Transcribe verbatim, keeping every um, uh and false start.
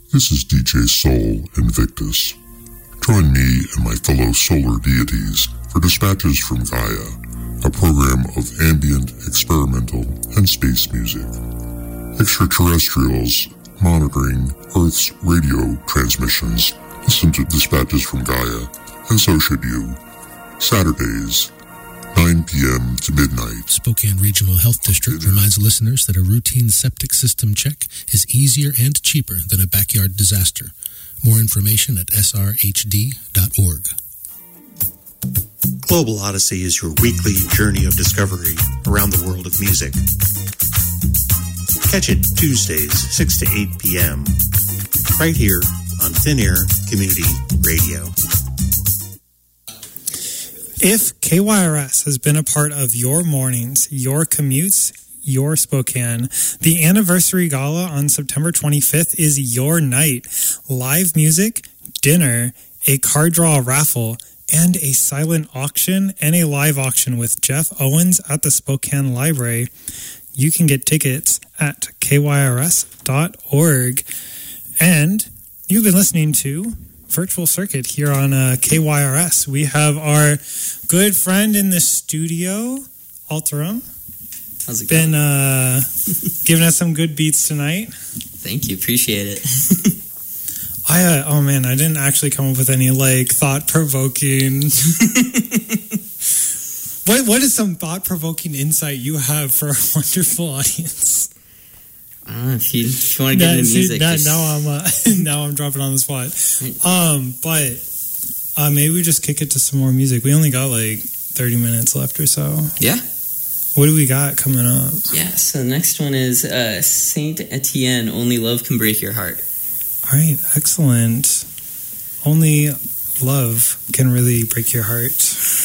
This is D J Soul Invictus. Join me and my fellow solar deities for Dispatches from Gaia, a program of ambient, experimental, and space music. Extraterrestrials monitoring Earth's radio transmissions listen to Dispatches from Gaia, and so should you. Saturdays, nine p.m. to midnight. Spokane Regional Health District reminds listeners that a routine septic system check is easier and cheaper than a backyard disaster. More information at s r h d dot org. Global Odyssey is your weekly journey of discovery around the world of music. Catch it Tuesdays, six to eight p.m. right here on Thin Air Community Radio. If K Y R S has been a part of your mornings, your commutes, your Spokane, the anniversary gala on September twenty-fifth is your night. Live music, dinner, a card draw raffle, and a silent auction and a live auction with Jeff Owens at the Spokane Library. You can get tickets at k y r s dot org. And you've been listening to Virtual Circuit here on uh, K Y R S. We have our good friend in the studio, Alterum. How's it been going? uh, giving us some good beats tonight. Thank you, appreciate it. I uh, oh man, I didn't actually come up with any like thought provoking. what what is some thought provoking insight you have for our wonderful audience? Uh, if you, if you want to get into music, now, just... now I'm uh, now I'm dropping on the spot. Um, but uh, maybe we just kick it to some more music. We only got like thirty minutes left or so. Yeah. What do we got coming up? Yeah. So the next one is uh, Saint Etienne. Only Love Can Break Your Heart. All right. Excellent. Only love can really break your heart.